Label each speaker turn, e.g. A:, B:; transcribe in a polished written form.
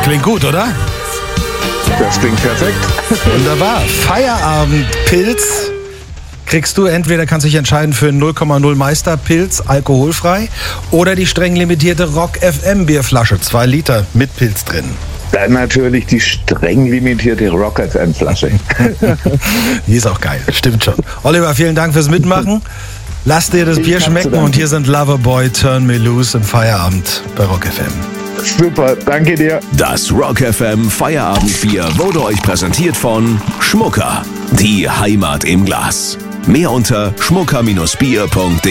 A: Klingt gut, oder?
B: Das klingt perfekt.
A: Wunderbar. Feierabendpilz kriegst du entweder, kannst dich entscheiden für 0,0 Meisterpilz, alkoholfrei, oder die streng limitierte Rock FM Bierflasche, 2 Liter mit Pilz drin.
B: Dann natürlich die streng limitierte Rock FM Flasche.
A: Die ist auch geil, stimmt schon. Oliver, vielen Dank fürs Mitmachen. Lass dir das Bier schmecken und hier sind Loverboy, Turn Me Loose im Feierabend bei Rock FM.
B: Super, danke dir.
C: Das Rock FM Feierabendbier wurde euch präsentiert von Schmucker. Die Heimat im Glas. Mehr unter schmucker-bier.de.